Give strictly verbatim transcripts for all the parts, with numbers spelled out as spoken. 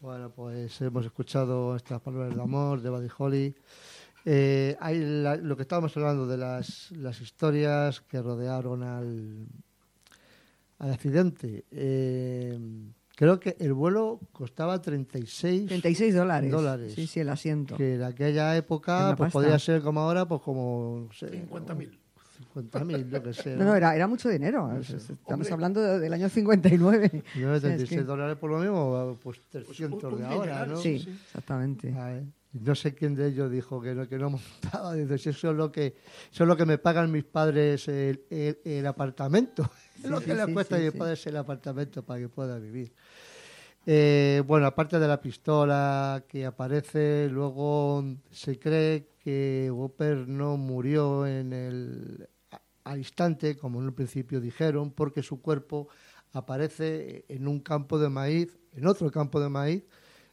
Bueno, pues hemos escuchado estas palabras de amor de Buddy Holly. Eh, hay la, lo que estábamos hablando de las, las historias que rodearon al, al accidente. Eh, creo que el vuelo costaba treinta y seis dólares. dólares. Sí, sí, el asiento. Que en aquella época pues, podía ser como ahora, pues como... No sé, cincuenta mil. cincuenta mil, yo que sé. No, no, era, era mucho dinero. No sé. Estamos Hombre. hablando de, del año cincuenta y nueve. treinta y seis es que... dólares por lo mismo, pues trescientos pues, de ahora, ¿no? Sí, sí. exactamente. Ver, no sé quién de ellos dijo que no, que no montaba. Dice, eso es lo que, eso es lo que me pagan mis padres el, el, el apartamento. Sí, es lo que sí, les sí, cuesta sí, a mis sí. padres el apartamento para que pueda vivir. Eh, bueno, aparte de la pistola que aparece, luego se cree que Whopper no murió en el al instante, como en un principio dijeron, porque su cuerpo aparece en un campo de maíz, en otro campo de maíz,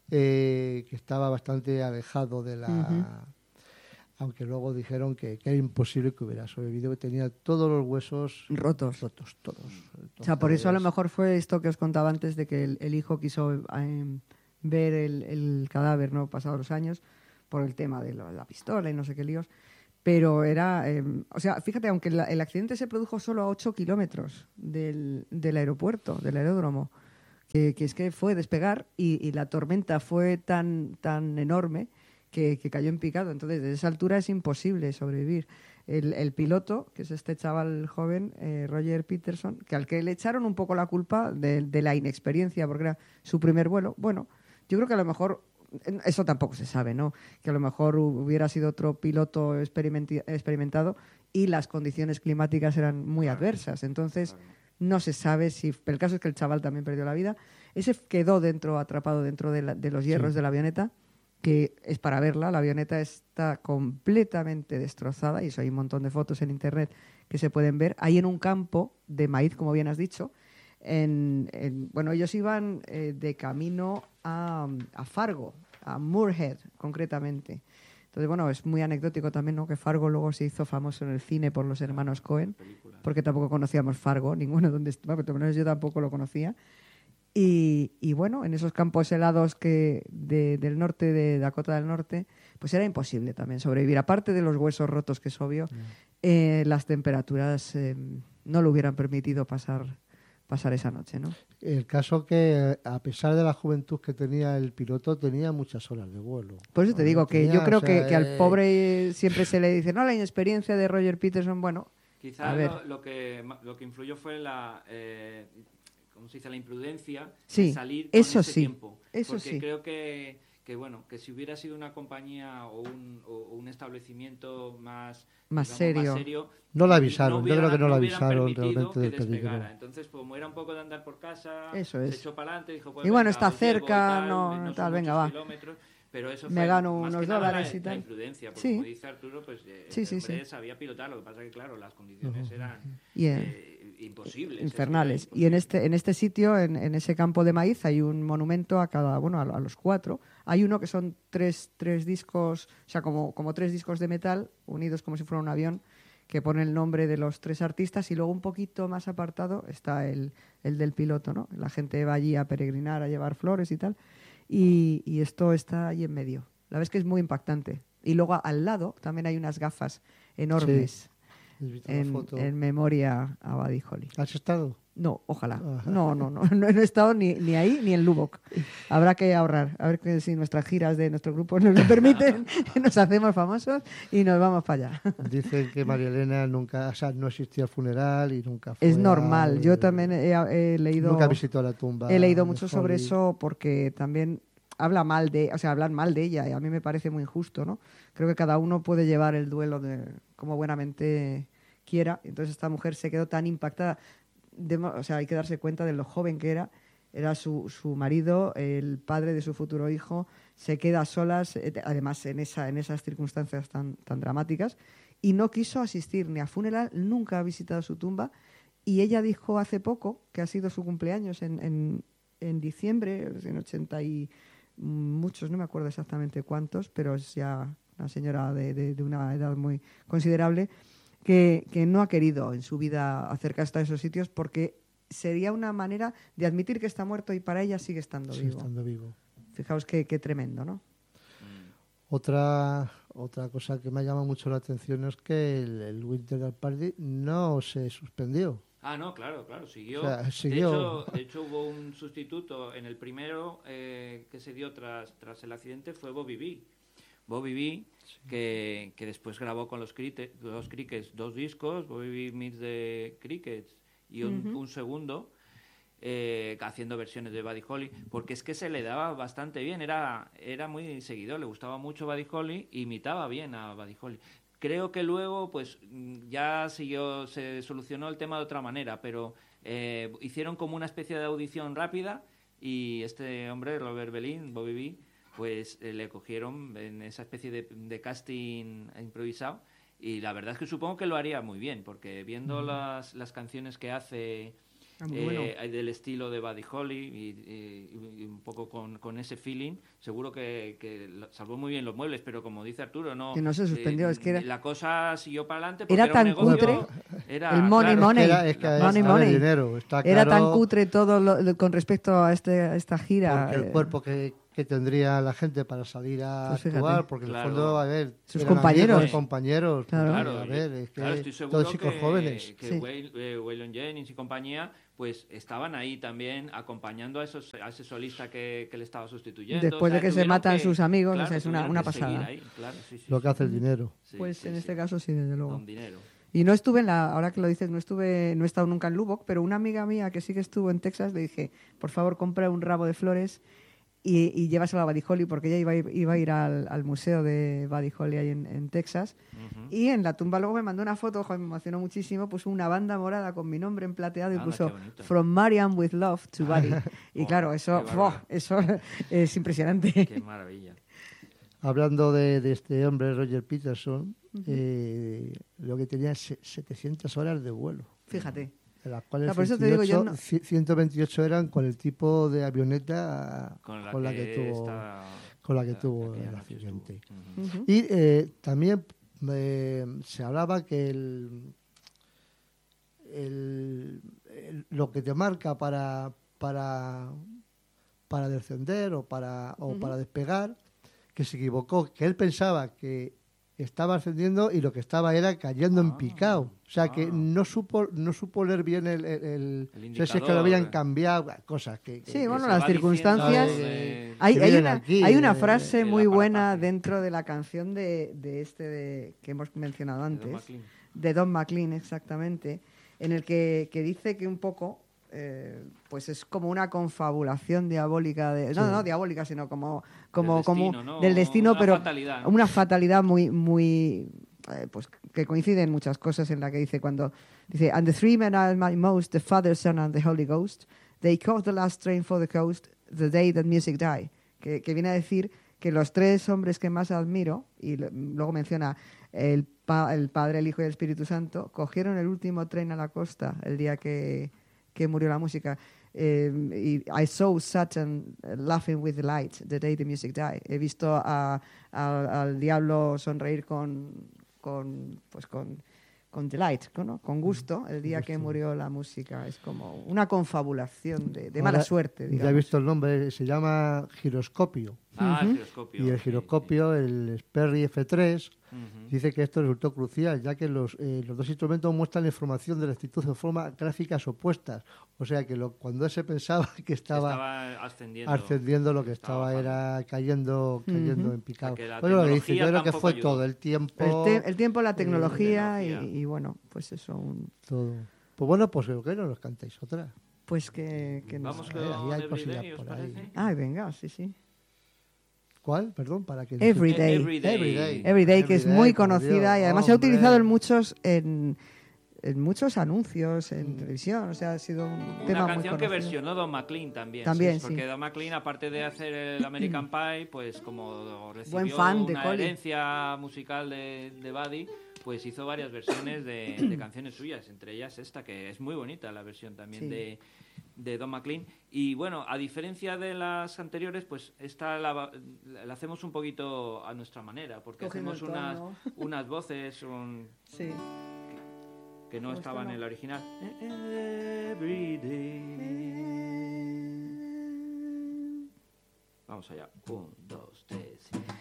eh, que estaba bastante alejado de la... Uh-huh. Aunque luego dijeron que, que era imposible que hubiera sobrevivido, que tenía todos los huesos rotos. rotos todos. Entonces, o sea, por eso a lo mejor fue esto que os contaba antes de que el, el hijo quiso eh, ver el, el cadáver, ¿no? Pasados los años, por el tema de la, la pistola y no sé qué líos. Pero era... Eh, o sea, fíjate, aunque la, el accidente se produjo solo a ocho kilómetros del, del aeropuerto, del aeródromo, que, que es que fue despegar y, y la tormenta fue tan, tan enorme que, que cayó en picado. Entonces, desde esa altura es imposible sobrevivir. El, el piloto, que es este chaval joven, eh, Roger Peterson, que al que le echaron un poco la culpa de, de la inexperiencia, porque era su primer vuelo, bueno, yo creo que a lo mejor... Eso tampoco se sabe, ¿no? Que a lo mejor hubiera sido otro piloto experimenti- experimentado y las condiciones climáticas eran muy adversas. Entonces, no se sabe si... El caso es que el chaval también perdió la vida. Ese quedó dentro, atrapado dentro de, la, de los hierros sí. de la avioneta, que es para verla. La avioneta está completamente destrozada y eso hay un montón de fotos en internet que se pueden ver. Ahí en un campo de maíz, como bien has dicho. En, en, bueno, ellos iban eh, de camino a, a Fargo, a Moorhead concretamente. Entonces, bueno, es muy anecdótico también, ¿no? Que Fargo luego se hizo famoso en el cine por los hermanos Coen, porque tampoco conocíamos Fargo, ninguno donde estaba, por lo menos yo tampoco lo conocía. Y, y bueno, en esos campos helados que de, del norte, de Dakota del Norte, pues era imposible también sobrevivir. Aparte de los huesos rotos, que es obvio, yeah. eh, las temperaturas eh, no lo hubieran permitido pasar... pasar esa noche, ¿no? El caso que, a pesar de la juventud que tenía el piloto, tenía muchas horas de vuelo. Por eso te digo que tenía, yo creo o sea, que, que al pobre siempre se le dice, no, la inexperiencia de Roger Peterson, bueno, quizás lo, lo, que, lo que influyó fue la, eh, ¿cómo se dice? La imprudencia sí, de salir con eso ese sí, tiempo. Eso porque sí. creo que, que, bueno, que si hubiera sido una compañía o un, o un establecimiento más... Más digamos, serio. más serio. No la avisaron, no hubiera, yo creo que no, no la avisaron realmente del peligro. Entonces, como era un poco de andar por casa, eso se es. echó para adelante, dijo, pues, y bueno, venga, está cerca, tal, no, no tal, venga, va. Pero eso me fue gano más unos que dólares nada y tal. La imprudencia, porque sí. como dice Arturo, pues eh, sí, sí, el hombre sí. sabía pilotar, lo que pasa que, claro, las condiciones uh-huh. eran yeah. eh, imposibles. Infernales. Imposible. Y en este, en este sitio, en, en ese campo de maíz, hay un monumento a cada, bueno, a, a los cuatro. Hay uno que son tres, tres discos, o sea, como, como tres discos de metal, unidos como si fuera un avión, que pone el nombre de los tres artistas, y luego un poquito más apartado está el, el del piloto, ¿no? La gente va allí a peregrinar, a llevar flores y tal, y, y esto está ahí en medio. La verdad es que es muy impactante. Y luego al lado también hay unas gafas enormes sí. en, en memoria a Buddy Holly. ¿Has estado? No, ojalá. No, no, no, no he estado ni, ni ahí ni en Lubbock. Habrá que ahorrar. A ver que si nuestras giras de nuestro grupo nos lo permiten, nos hacemos famosos y nos vamos para allá. Dicen que María Elena nunca, o sea, no existió el funeral y nunca fue. Es normal. Al... Yo también he, he leído. Nunca visitó la tumba. He leído mucho sobre eso porque también habla mal de, o sea, hablan mal de ella y a mí me parece muy injusto, ¿no? Creo que cada uno puede llevar el duelo de como buenamente quiera. Entonces esta mujer se quedó tan impactada. De, o sea, hay que darse cuenta de lo joven que era. Era su, su marido, el padre de su futuro hijo, se queda a solas, además en, esa, en esas circunstancias tan, tan dramáticas, y no quiso asistir ni a funeral, nunca ha visitado su tumba, y ella dijo hace poco, que ha sido su cumpleaños en, en, en diciembre, en ochenta y muchos, no me acuerdo exactamente cuántos, pero es ya una señora de, de, de una edad muy considerable, Que, que no ha querido en su vida acercarse a esos sitios porque sería una manera de admitir que está muerto y para ella sigue estando sigue vivo. estando vivo. Fijaos qué, qué tremendo, ¿no? Otra, otra cosa que me ha llamado mucho la atención es que el, el Winter Party no se suspendió. Ah, no, claro, claro, siguió. O sea, siguió. De hecho, de hecho, hubo un sustituto en el primero eh, que se dio tras, tras el accidente, fue Bobby B. Bobby B, sí. que, que después grabó con los, Cricket, los Crickets dos discos, Bobby B Meets the Crickets, y un, uh-huh. un segundo, eh, haciendo versiones de Buddy Holly, porque es que se le daba bastante bien, era, era muy seguidor, le gustaba mucho Buddy Holly, imitaba bien a Buddy Holly. Creo que luego, pues, ya siguió, se solucionó el tema de otra manera, pero eh, hicieron como una especie de audición rápida y este hombre, Robert Belin, Bobby B, pues eh, le cogieron en esa especie de, de casting improvisado y la verdad es que supongo que lo haría muy bien, porque viendo mm. las, las canciones que hace... Ah, eh, bueno. del estilo de Buddy Holly y, y, y un poco con, con ese feeling, seguro que, que salvó muy bien los muebles, pero como dice Arturo, no que no se suspendió, eh, es que era... la cosa siguió para adelante porque era, era tan un negocio, cutre era, el money claro, money, es que era, es que money, money. Dinero, está era claro, tan cutre todo lo, lo, con respecto a, este, a esta gira, porque el cuerpo que que tendría la gente para salir a pues actuar, porque claro. en el fondo, a ver, sus compañeros, amigos, compañeros, claro, claro, a ver, es que claro, estoy seguro todos chicos que, jóvenes. que sí. Waylon Jennings y compañía, pues estaban ahí también acompañando a, esos, a ese solista que, que le estaba sustituyendo. Después o sea, de que se matan que, sus amigos, claro, o sea, es una, una pasada. Ahí, claro, sí, sí, lo que hace sí. el dinero. Sí, pues sí, en sí. este caso sí, desde luego. Con dinero. Y no estuve en la, ahora que lo dices, no estuve, no he estado nunca en Lubbock, pero una amiga mía que sí que estuvo en Texas le dije, por favor, compra un ramo de flores y, y llévaselo a Buddy Holly, porque ella iba, iba a ir al, al museo de Buddy Holly ahí en, en Texas. Uh-huh. Y en la tumba luego me mandó una foto, joder, me emocionó muchísimo, puso una banda morada con mi nombre en plateado y ah, puso From Marian with Love to Buddy. Y oh, claro, eso, oh, eso es impresionante. Qué maravilla. Hablando de, de este hombre, Roger Peterson, uh-huh. eh, lo que tenía setecientas horas de vuelo. Fíjate. De las cuales no, por eso te digo, yo no... ciento veintiocho eran con el tipo de avioneta con la, con la que, que tuvo, está... con la que la, tuvo la el accidente. Uh-huh. Uh-huh. Y eh, también eh, se hablaba que el, el, el, lo que te marca para, para, para descender o para, o uh-huh. para despegar, que se equivocó, que él pensaba que estaba ascendiendo y lo que estaba era cayendo ah, en picado. O sea, ah. que no supo no supo leer bien el... el, el, el no sé si es que lo habían cambiado, cosas que... que sí, que bueno, las circunstancias... De, hay, hay, una, aquí, hay una de, frase de muy buena aparataje. dentro de la canción de, de este de, que hemos mencionado antes, de Don McLean, de Don McLean, exactamente, en el que, que dice que un poco... Eh, pues es como una confabulación diabólica de, no, sí. no diabólica, sino como, como, del como destino, ¿no? del destino, una pero fatalidad, ¿no? una fatalidad muy, muy eh, pues que coincide en muchas cosas, en la que dice cuando dice and the three men I admire most, the Father, Son and the Holy Ghost, they caught the last train for the coast the day that music died, que, que viene a decir que los tres hombres que más admiro, y luego menciona el, pa, el Padre, el Hijo y el Espíritu Santo, cogieron el último tren a la costa el día que que murió la música. Eh, y I saw Satan laughing with delight the day the music died. He visto a, a, al diablo sonreír con, con pues con, con delight, ¿no? Con gusto, el día que murió la música. Es como una confabulación de, de mala Ahora, suerte, digamos. Ya he visto el nombre, se llama giroscopio. Ah, uh-huh. el giroscopio. Y el giroscopio, sí, sí. el Sperry F tres, uh-huh. dice que esto resultó crucial, ya que los, eh, los dos instrumentos muestran la información de la actitud de forma gráficas opuestas. O sea que lo, cuando él se pensaba que estaba, estaba ascendiendo, ascendiendo, lo que estaba, estaba era cayendo, cayendo uh-huh. en picado. Bueno, lo que dice, yo creo que fue ayudó. todo, el tiempo... El, te, el tiempo, la tecnología, eh, y, y bueno, pues eso. Un... Todo. Pues bueno, pues ¿por qué no nos cantáis otra? Pues que, que Vamos no. con ahí hay cosillas Everyday, por ¿os ahí. parece? Ay, venga, sí, sí. ¿Cuál? Perdón, para que... Everyday. Everyday. Everyday. Everyday, que es muy por conocida Dios, y además se ha hombre. utilizado en muchos en, en muchos anuncios, en Mm. televisión, o sea, ha sido un Una tema muy canción que conocido. versionó Don McLean también. También, sí, porque sí. Don McLean, aparte de hacer el American Pie, pues como recibió Buen fan de una Colin. herencia musical de, de Buddy, pues hizo varias versiones de, de canciones suyas, entre ellas esta, que es muy bonita la versión también Sí. de, de Don McLean. Y bueno, a diferencia de las anteriores, pues esta la, la hacemos un poquito a nuestra manera, porque Cogiendo hacemos el unas, tono. unas voces un, Sí. que no Como estaban esto no. en la original. Every day. Vamos. Vamos allá. Un, dos, tres.